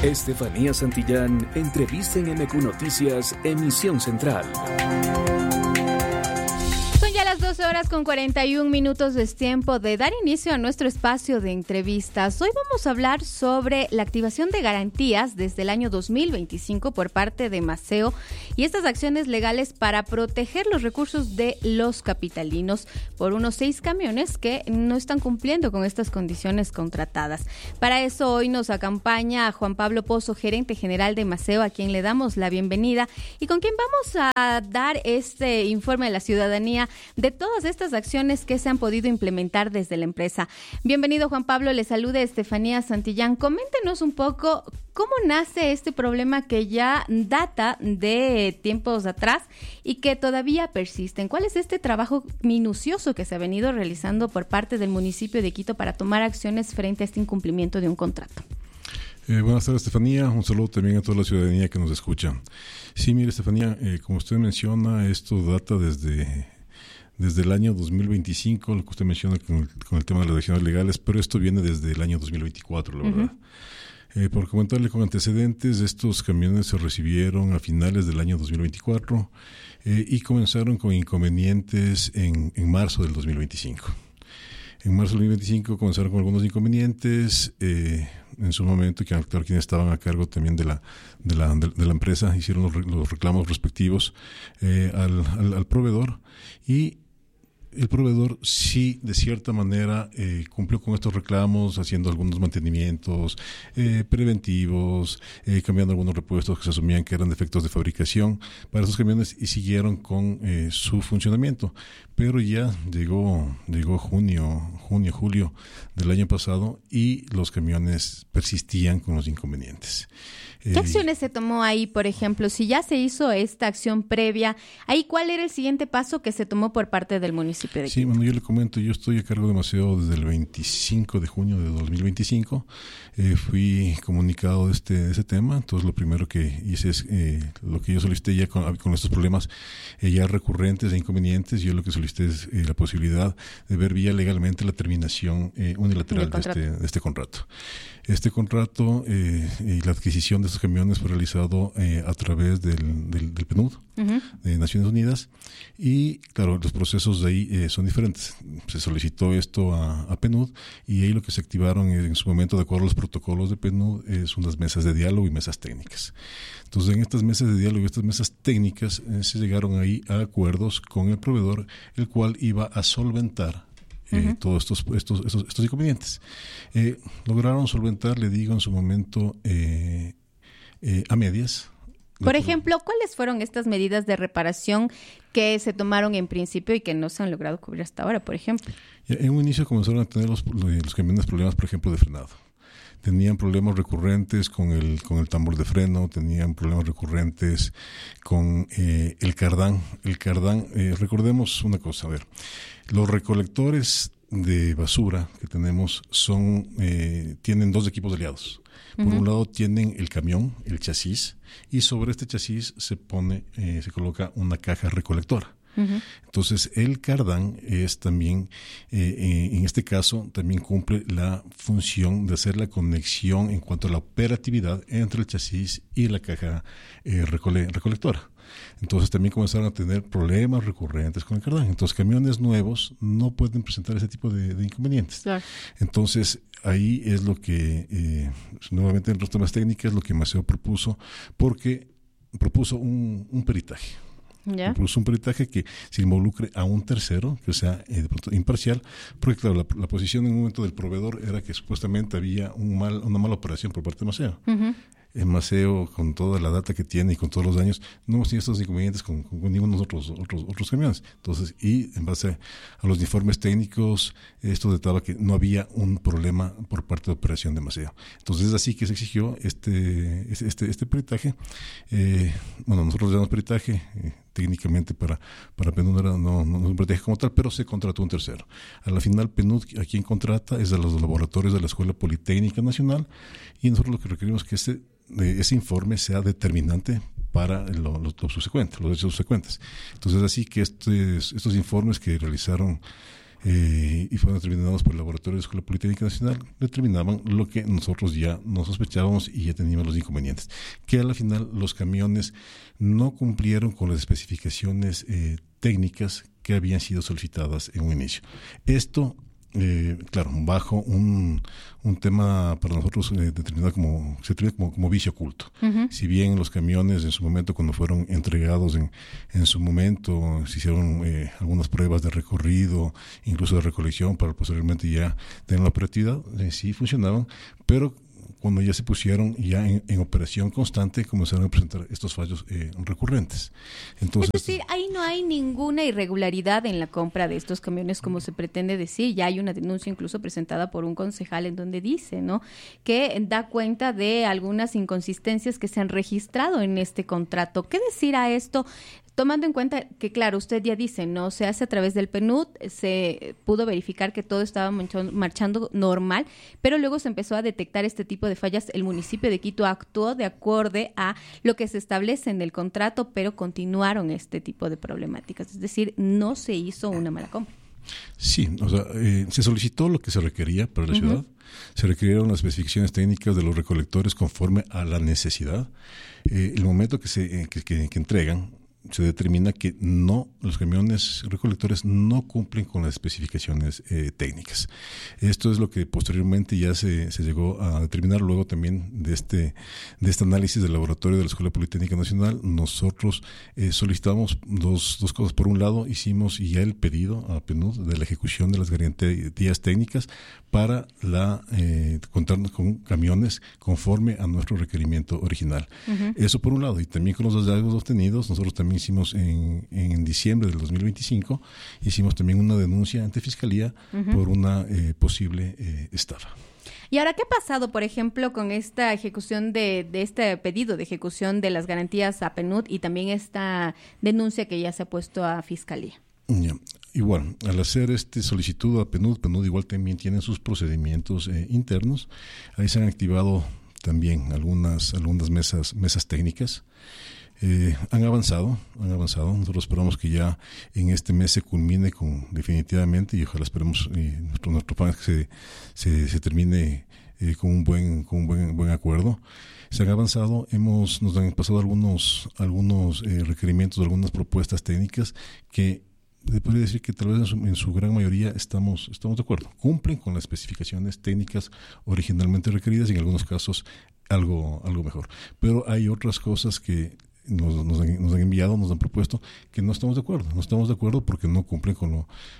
Estefanía Santillán, entrevista en MQ Noticias, emisión central. Son ya las 12 horas con 41 minutos. Es tiempo de dar inicio a nuestro espacio de entrevistas. Hoy vamos a hablar sobre la activación de garantías desde el año 2025 por parte de Maceo y estas acciones legales para proteger los recursos de los capitalinos por unos 6 camiones que no están cumpliendo con estas condiciones contratadas. Para eso hoy nos acompaña Juan Pablo Pozo, gerente general de Maceo, a quien le damos la bienvenida y con quien vamos a dar este informe a la ciudadanía de todas estas acciones que se han podido implementar desde la empresa. Bienvenido, Juan Pablo, le saluda Estefanía Santillán. Coméntenos un poco cómo nace este problema que ya data de tiempos atrás y que todavía persisten. ¿Cuál es este trabajo minucioso que se ha venido realizando por parte del municipio de Quito para tomar acciones frente a este incumplimiento de un contrato? Buenas tardes, Estefanía. Un saludo también a toda la ciudadanía que nos escucha. Sí, mire, Estefanía, como usted menciona, esto data desde el año 2025, lo que usted menciona con el tema de las acciones legales, pero esto viene desde el año 2024, la verdad. Por comentarle con antecedentes, estos camiones se recibieron a finales del año 2024 y comenzaron con inconvenientes en marzo del 2025. En marzo del 2025 comenzaron con algunos inconvenientes. En su momento, quienes estaban a cargo también de la empresa hicieron los reclamos respectivos al proveedor, y el proveedor sí, de cierta manera, cumplió con estos reclamos, haciendo algunos mantenimientos preventivos, cambiando algunos repuestos que se asumían que eran defectos de fabricación para esos camiones, y siguieron con su funcionamiento. Pero ya llegó julio del año pasado y los camiones persistían con los inconvenientes. ¿Qué acciones se tomó ahí, por ejemplo? Si ya se hizo esta acción previa, ahí ¿cuál era el siguiente paso que se tomó por parte del municipio de Quito? Sí, bueno, yo le comento, yo estoy a cargo de Maceo desde el 25 de junio de 2025. Fui comunicado de ese tema, entonces lo primero que hice es lo que yo solicité ya con estos problemas ya recurrentes e inconvenientes. Yo lo que solicité es la posibilidad de ver vía legalmente la terminación unilateral de este contrato. Este contrato y la adquisición de estos camiones fue realizado a través del PNUD, de Naciones Unidas, y claro, los procesos de ahí son diferentes. Se solicitó esto a PNUD, y ahí lo que se activaron en su momento, de acuerdo a los protocolos de PNUD, son las mesas de diálogo y mesas técnicas. Entonces, en estas mesas de diálogo y estas mesas técnicas se llegaron ahí a acuerdos con el proveedor, el cual iba a solventar todos estos inconvenientes. Lograron solventar, le digo, en su momento a medias. Por ejemplo, ¿cuáles fueron estas medidas de reparación que se tomaron en principio y que no se han logrado cubrir hasta ahora, por ejemplo? En un inicio comenzaron a tener los camiones problemas, por ejemplo, de frenado. Tenían problemas recurrentes con el tambor de freno, tenían problemas recurrentes con el cardán. Recordemos una cosa, a ver, los recolectores de basura que tenemos tienen 2 equipos de aliados. Por un lado tienen el camión, el chasis, y sobre este chasis se coloca una caja recolectora. Entonces, el cardán es también, en este caso, también cumple la función de hacer la conexión en cuanto a la operatividad entre el chasis y la caja recolectora. Entonces, también comenzaron a tener problemas recurrentes con el cardán. Entonces, camiones nuevos no pueden presentar ese tipo de inconvenientes. Claro. Entonces, ahí es lo que, nuevamente en los temas técnicos, lo que Maceo propuso, porque propuso un peritaje. Incluso un peritaje que se involucre a un tercero, que sea de pronto imparcial, porque claro, la posición en un momento del proveedor era que supuestamente había una mala operación por parte de Maceo. En Maceo, con toda la data que tiene y con todos los daños, no hemos tenido estos inconvenientes con ninguno de los otros camiones. Entonces, y en base a los informes técnicos, esto detallaba que no había un problema por parte de operación de Maceo. Entonces, es así que se exigió este peritaje. Nosotros le damos peritaje, técnicamente para PNUD no es un peritaje como tal, pero se contrató un tercero. A la final, PNUD a quien contrata es a los laboratorios de la Escuela Politécnica Nacional, y nosotros lo que requerimos es que ese informe sea determinante para los hechos subsecuentes. Entonces, así que estos informes que realizaron y fueron determinados por el Laboratorio de la Escuela Politécnica Nacional, determinaban lo que nosotros ya no sospechábamos y ya teníamos los inconvenientes, que a la final los camiones no cumplieron con las especificaciones técnicas que habían sido solicitadas en un inicio. Esto, claro, bajo un tema para nosotros determinado como vicio oculto. Uh-huh. Si bien los camiones en su momento, cuando fueron entregados en su momento, se hicieron algunas pruebas de recorrido, incluso de recolección, para posteriormente ya tener la operatividad, sí funcionaban, pero cuando ya se pusieron ya en operación constante, comenzaron a presentar estos fallos recurrentes. Entonces, es decir, ahí no hay ninguna irregularidad en la compra de estos camiones, como se pretende decir. Ya hay una denuncia incluso presentada por un concejal en donde dice, ¿no?, que da cuenta de algunas inconsistencias que se han registrado en este contrato. ¿Qué decir a esto? Tomando en cuenta que, claro, usted ya dice, no se hace a través del PNUD, se pudo verificar que todo estaba marchando normal, pero luego se empezó a detectar este tipo de fallas. El municipio de Quito actuó de acuerdo a lo que se establece en el contrato, pero continuaron este tipo de problemáticas. Es decir, no se hizo una mala compra. Sí, o sea, se solicitó lo que se requería para la uh-huh. ciudad, se requirieron las especificaciones técnicas de los recolectores conforme a la necesidad. El momento que entregan, se determina que los camiones recolectores no cumplen con las especificaciones técnicas. Esto es lo que posteriormente ya se llegó a determinar luego también de este análisis del laboratorio de la Escuela Politécnica Nacional. Nosotros solicitamos dos cosas. Por un lado, hicimos ya el pedido a PNUD de la ejecución de las garantías técnicas para contarnos con camiones conforme a nuestro requerimiento original. Uh-huh. Eso por un lado, y también con los hallazgos obtenidos, nosotros también hicimos en diciembre del 2025, hicimos también una denuncia ante Fiscalía uh-huh. por una posible estafa. ¿Y ahora qué ha pasado, por ejemplo, con esta ejecución de este pedido de ejecución de las garantías a PNUD y también esta denuncia que ya se ha puesto a Fiscalía? Yeah. Igual, al hacer solicitud a PNUD igual también tiene sus procedimientos internos. Ahí se han activado también algunas mesas técnicas. Han avanzado. Nosotros esperamos que ya en este mes se culmine definitivamente, y ojalá esperemos nuestro plan es que se termine con un buen acuerdo. Se han avanzado, nos han pasado algunos requerimientos, algunas propuestas técnicas que podría decir que tal vez en su gran mayoría estamos de acuerdo. Cumplen con las especificaciones técnicas originalmente requeridas y en algunos casos algo mejor. Pero hay otras cosas que nos han enviado, nos han propuesto que no estamos de acuerdo. No estamos de acuerdo porque no cumplen con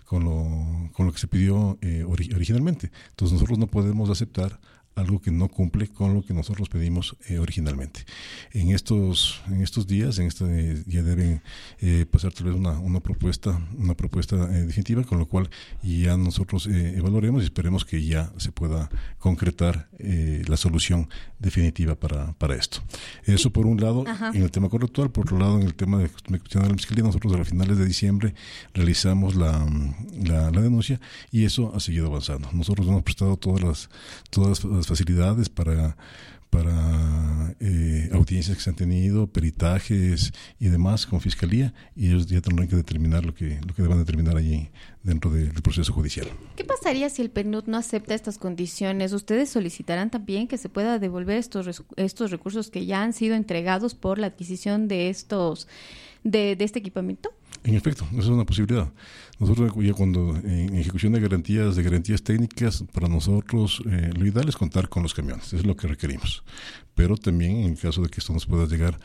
lo que se pidió originalmente. Entonces nosotros no podemos aceptar algo que no cumple con lo que nosotros pedimos originalmente. En estos días, ya deben pasar tal vez una propuesta definitiva, con lo cual ya nosotros evaluaremos y esperemos que ya se pueda concretar la solución definitiva para esto. Eso por un lado. Ajá. En el tema contractual. Por otro lado, en el tema de cuestión de la Fiscalía, nosotros a finales de diciembre realizamos la denuncia y eso ha seguido avanzando. Nosotros hemos prestado todas las facilidades para audiencias que se han tenido, peritajes y demás con Fiscalía, y ellos ya tendrán que determinar lo que deban determinar allí dentro del proceso judicial. ¿Qué pasaría si el PNUD no acepta estas condiciones? ¿Ustedes solicitarán también que se pueda devolver estos recursos que ya han sido entregados por la adquisición de este equipamiento? En efecto, esa es una posibilidad. Nosotros ya cuando en ejecución de garantías técnicas, para nosotros lo ideal es contar con los camiones, eso es lo que requerimos. Pero también en el caso de que esto nos pueda llegar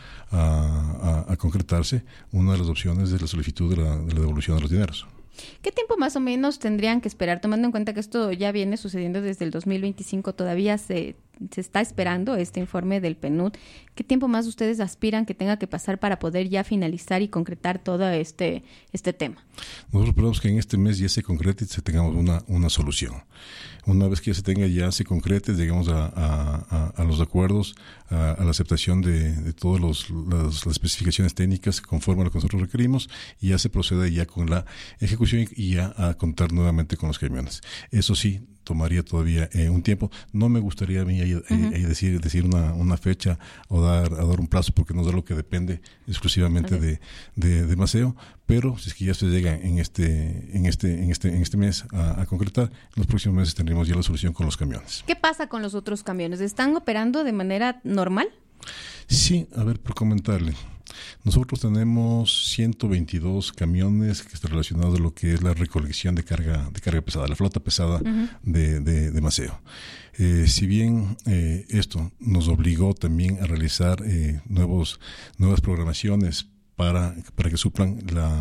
a concretarse, una de las opciones es la solicitud de la devolución de los dineros. ¿Qué tiempo más o menos tendrían que esperar, tomando en cuenta que esto ya viene sucediendo desde el 2025, todavía se está esperando este informe del PNUD? ¿Qué tiempo más ustedes aspiran que tenga que pasar para poder ya finalizar y concretar todo este tema? Nosotros esperamos que en este mes ya se concrete y tengamos una solución. Una vez que ya se concrete, llegamos a a los acuerdos, a la aceptación de todas las especificaciones técnicas conforme a lo que nosotros requerimos, y ya se procede ya con la ejecución y ya a contar nuevamente con los camiones. Eso sí, tomaría todavía un tiempo. No me gustaría a mí decir una fecha o dar un plazo, porque no es algo que depende exclusivamente de Maceo, pero si es que ya se llega en este mes a concretar, en los próximos meses tendremos ya la solución con los camiones. ¿Qué pasa con los otros camiones? ¿Están operando de manera normal? Sí, a ver, por comentarle. Nosotros tenemos 122 camiones que están relacionados a lo que es la recolección de carga pesada, la flota pesada de Maceo. Si bien esto nos obligó también a realizar nuevas programaciones para que suplan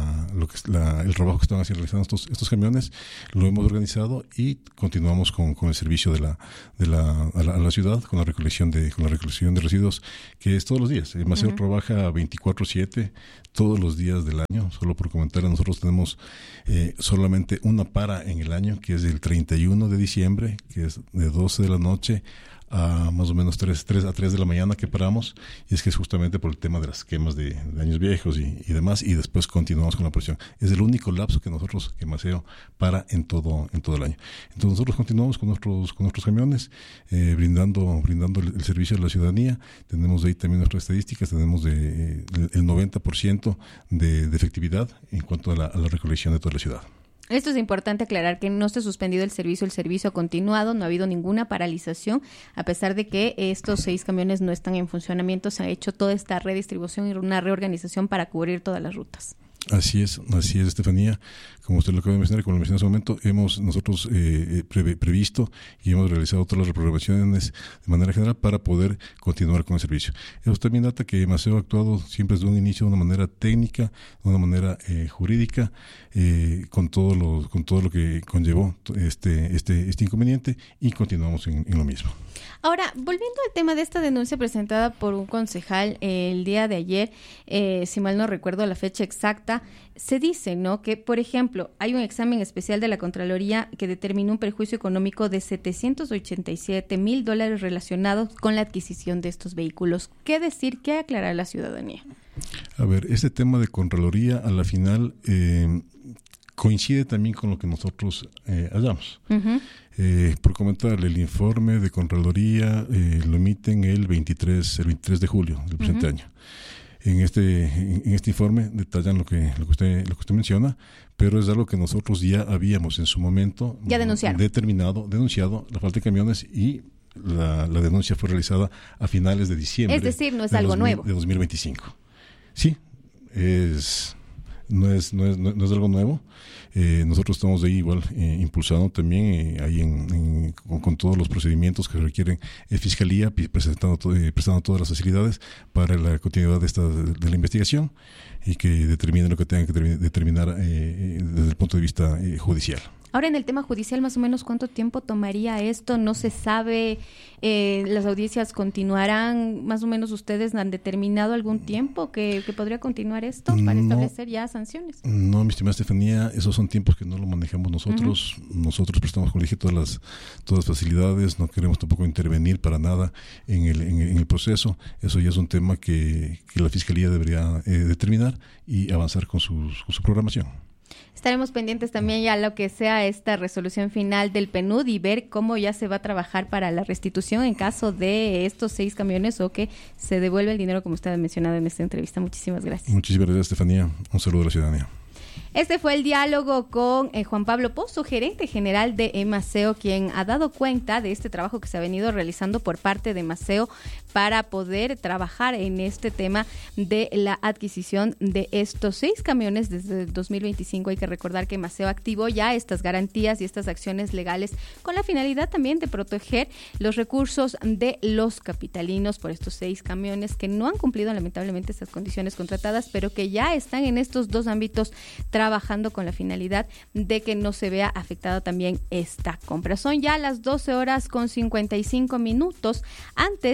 el trabajo que están realizando estos camiones, lo hemos organizado y continuamos con el servicio a la ciudad, con la recolección de residuos, que es todos los días. Maceo trabaja 24/7 todos los días del año. Solo por comentar, nosotros tenemos solamente una para en el año, que es el 31 de diciembre, que es de 12 de la noche a más o menos 3 de la mañana que paramos, y es que es justamente por el tema de las quemas de años viejos y demás, y después continuamos con la operación. Es el único lapso que Maceo para en todo el año. Entonces nosotros continuamos con nuestros camiones, brindando el servicio a la ciudadanía. Tenemos de ahí también nuestras estadísticas, tenemos el 90% de efectividad en cuanto a la recolección de toda la ciudad. Esto es importante aclarar, que no se ha suspendido el servicio ha continuado, no ha habido ninguna paralización, a pesar de que estos 6 camiones no están en funcionamiento. Se ha hecho toda esta redistribución y una reorganización para cubrir todas las rutas. Así es, Estefanía. Como usted lo acaba de mencionar, como lo mencioné hace un momento, hemos nosotros previsto y hemos realizado todas las reprogramaciones de manera general para poder continuar con el servicio. Eso también data que Maceo ha actuado siempre desde un inicio de una manera técnica, de una manera jurídica, con todo lo que conllevó este inconveniente, y continuamos en lo mismo. Ahora, volviendo al tema de esta denuncia presentada por un concejal el día de ayer, si mal no recuerdo la fecha exacta, se dice, ¿no?, que, por ejemplo, hay un examen especial de la Contraloría que determinó un perjuicio económico de $787,000 relacionados con la adquisición de estos vehículos. ¿Qué decir? ¿Qué aclarar a la ciudadanía? A ver, este tema de Contraloría, a la final, coincide también con lo que nosotros hallamos. Por comentarle, el informe de Contraloría lo emiten el 23 de julio del presente año. En este informe detallan lo que usted menciona, pero es algo que nosotros ya habíamos en su momento denunciado la falta de camiones, y la denuncia fue realizada a finales de diciembre. Es decir, no es algo nuevo. De 2025. Sí, no es algo nuevo. Nosotros estamos de ahí igual impulsando también ahí con todos los procedimientos que requieren Fiscalía, prestando todas las facilidades para la continuidad de la investigación, y que determine lo que tenga que determinar desde el punto de vista judicial. Ahora, en el tema judicial, más o menos, ¿cuánto tiempo tomaría esto? No se sabe. ¿Las audiencias continuarán? Más o menos, ¿ustedes han determinado algún tiempo que podría continuar esto para establecer ya sanciones? No, mi estimada Estefanía, esos son tiempos que no lo manejamos nosotros. Nosotros prestamos, como dije, todas las facilidades. No queremos tampoco intervenir para nada en el proceso. Eso ya es un tema que la Fiscalía debería determinar y avanzar con su programación. Estaremos pendientes también ya lo que sea esta resolución final del PNUD y ver cómo ya se va a trabajar para la restitución en caso de estos 6 camiones, o que se devuelve el dinero, como usted ha mencionado en esta entrevista. Muchísimas gracias. Muchísimas gracias, Estefanía. Un saludo a la ciudadanía. Este fue el diálogo con Juan Pablo Pozo, gerente general de Maceo, quien ha dado cuenta de este trabajo que se ha venido realizando por parte de Maceo para poder trabajar en este tema de la adquisición de estos 6 camiones desde el 2025. Hay que recordar que Maceo activó ya estas garantías y estas acciones legales con la finalidad también de proteger los recursos de los capitalinos por estos 6 camiones que no han cumplido lamentablemente estas condiciones contratadas, pero que ya están en estos 2 ámbitos trabajando con la finalidad de que no se vea afectada también esta compra. Son ya las 12:55 minutos. Antes de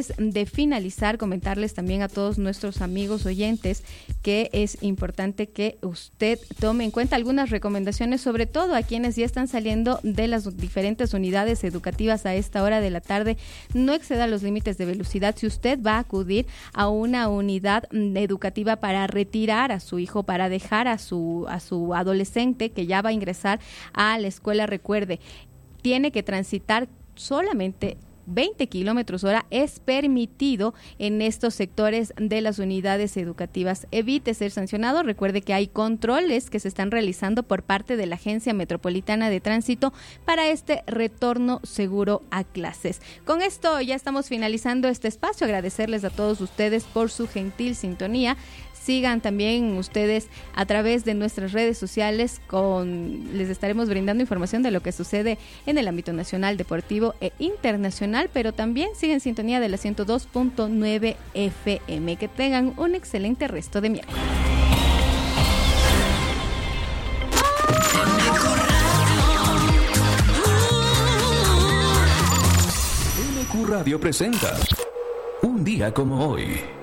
finalizar, comentarles también a todos nuestros amigos oyentes que es importante que usted tome en cuenta algunas recomendaciones, sobre todo a quienes ya están saliendo de las diferentes unidades educativas a esta hora de la tarde. No exceda los límites de velocidad. Si usted va a acudir a una unidad educativa para retirar a su hijo, para dejar a su adolescente que ya va a ingresar a la escuela, recuerde, tiene que transitar solamente 20 kilómetros hora es permitido en estos sectores de las unidades educativas. Evite ser sancionado. Recuerde que hay controles que se están realizando por parte de la Agencia Metropolitana de Tránsito para este retorno seguro a clases. Con esto ya estamos finalizando este espacio. Agradecerles a todos ustedes por su gentil sintonía. Sigan también ustedes a través de nuestras redes sociales, les estaremos brindando información de lo que sucede en el ámbito nacional, deportivo e internacional, pero también sigan en sintonía de la 102.9 FM. Que tengan un excelente resto de miércoles. MQ Radio presenta Un día como hoy.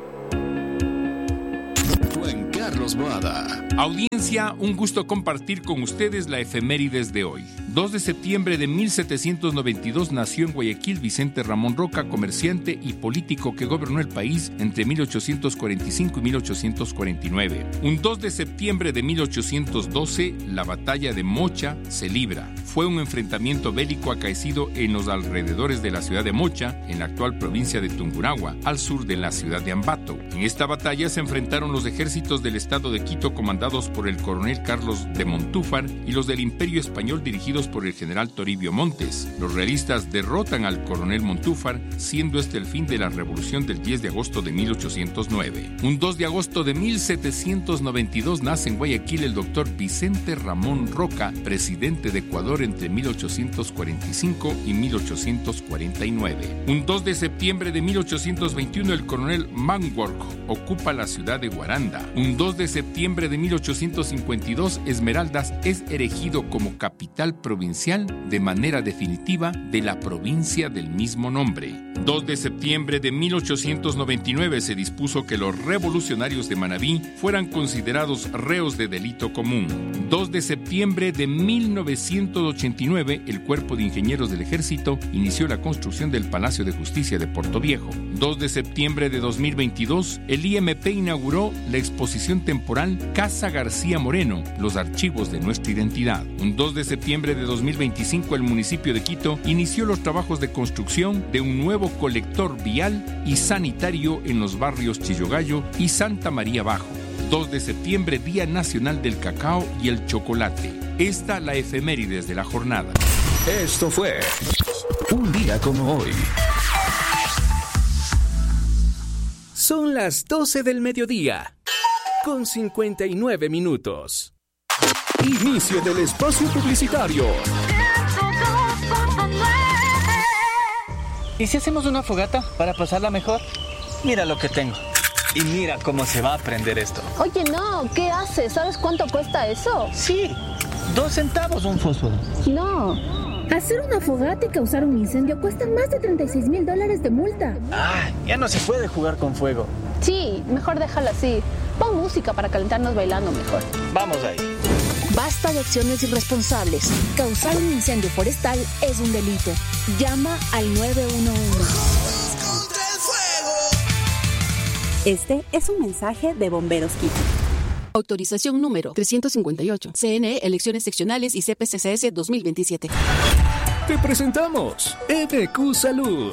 Carlos Boada. Audiencia, un gusto compartir con ustedes la efemérides de hoy. 2 de septiembre de 1792 nació en Guayaquil Vicente Ramón Roca, comerciante y político que gobernó el país entre 1845 y 1849. Un 2 de septiembre de 1812, la batalla de Mocha se libra. Fue un enfrentamiento bélico acaecido en los alrededores de la ciudad de Mocha, en la actual provincia de Tungurahua, al sur de la ciudad de Ambato. En esta batalla se enfrentaron los ejércitos del estado de Quito comandados por el coronel Carlos de Montúfar y los del Imperio Español dirigidos por el general Toribio Montes. Los realistas derrotan al coronel Montúfar, siendo este el fin de la revolución del 10 de agosto de 1809. Un 2 de agosto de 1792 nace en Guayaquil el doctor Vicente Ramón Roca, presidente de Ecuador entre 1845 y 1849. Un 2 de septiembre de 1821 el coronel Manwork ocupa la ciudad de Guaranda. Un 2 de septiembre de 1852 Esmeraldas es erigido como capital provincial de manera definitiva de la provincia del mismo nombre. 2 de septiembre de 1899 se dispuso que los revolucionarios de Manabí fueran considerados reos de delito común. 2 de septiembre de 1989 el Cuerpo de Ingenieros del Ejército inició la construcción del Palacio de Justicia de Portoviejo. 2 de septiembre de 2022 el IMP inauguró la exposición temporal Casa García Moreno, los archivos de nuestra identidad. Un 2 de septiembre de 2025 el municipio de Quito inició los trabajos de construcción de un nuevo colector vial y sanitario en los barrios Chillogallo y Santa María Bajo. 2 de septiembre, Día Nacional del Cacao y el Chocolate. Esta la efemérides de la jornada. Esto fue Un día como hoy. Son las 12 del mediodía, con 59 minutos. Inicio del espacio publicitario. ¿Y si hacemos una fogata para pasarla mejor? Mira lo que tengo. Y mira cómo se va a prender esto. Oye, no, ¿qué haces? ¿Sabes cuánto cuesta eso? Sí, 2 centavos un fósforo. No. Hacer una fogata y causar un incendio cuesta más de $36,000 de multa. Ah, ya no se puede jugar con fuego. Sí, mejor déjalo así. Pon música para calentarnos bailando mejor. Vamos ahí. Basta de acciones irresponsables. Causar un incendio forestal es un delito. Llama al 911. Este es un mensaje de Bomberos Quito. Autorización número 358. CNE, Elecciones Seccionales y CPCCS 2027. Te presentamos MQ Salud.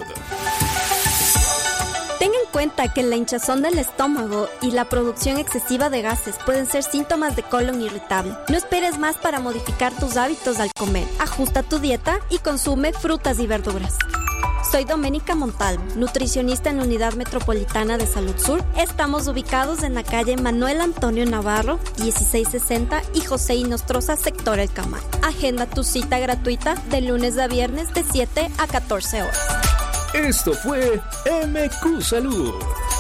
Ten en cuenta que la hinchazón del estómago y la producción excesiva de gases pueden ser síntomas de colon irritable. No esperes más para modificar tus hábitos al comer. Ajusta tu dieta y consume frutas y verduras. Soy Doménica Montalvo, nutricionista en la Unidad Metropolitana de Salud Sur. Estamos ubicados en la calle Manuel Antonio Navarro, 1660 y José Inostroza, sector El Camal. Agenda tu cita gratuita de lunes a viernes de 7 a 14 horas. Esto fue MQ Salud.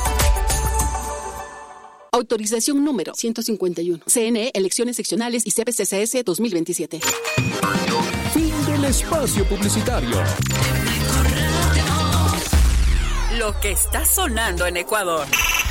Autorización número 151. CNE, Elecciones Seccionales y CPCCS 2027. Fin del espacio publicitario. lo que está sonando en Ecuador.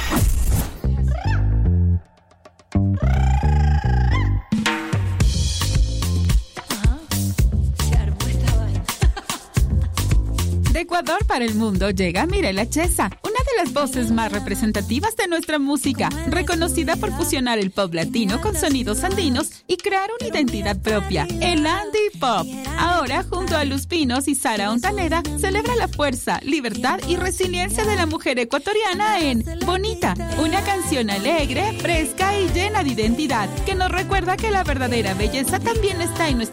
De Ecuador para el mundo llega Mirela Chesa, una de las voces más representativas de nuestra música, reconocida por fusionar el pop latino con sonidos andinos y crear una identidad propia, el Andy Pop. Ahora, junto a Luz Pinos y Sara Ontaneda, celebra la fuerza, libertad y resiliencia de la mujer ecuatoriana en Bonita, una canción alegre, fresca y llena de identidad, que nos recuerda que la verdadera belleza también está en nuestra